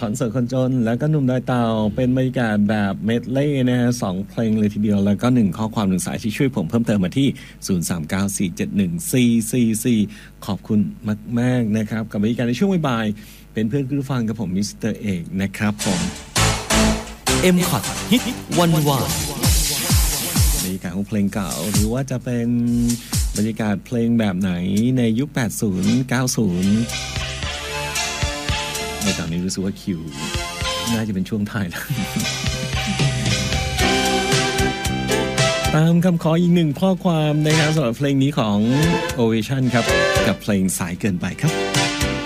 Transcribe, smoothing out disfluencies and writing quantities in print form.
คอนเสิร์ตคนจนแล้วก็หนุ่มดอยเต่าเป็นบรรยากาศแบบเมดเล่นะฮะ2เพลงเลยทีเดียวแล้วก็1ข้อความ1สายที่ช่วยผมเพิ่มเติมมาที่0394714444ขอบคุณมากๆนะครับกับบรรยากาศในช่วงบ่ายๆเป็นเพื่อนคุณฟังกับผมมิสเตอร์เอกนะครับผม M-Cut ฮิตวันวานบรรยากาศของเพลงเก่าหรือว่าจะเป็นบรรยากาศเพลงแบบไหนในยุค80 90ในตอนนี้รู้สึกว่าคิวน่าจะเป็นช่วงท้ายแล้วตามคำขออีก1ข้อความนะครับสำหรับเพลงนี้ของ Ovation ครับกับเพลงสายเกินไปครับ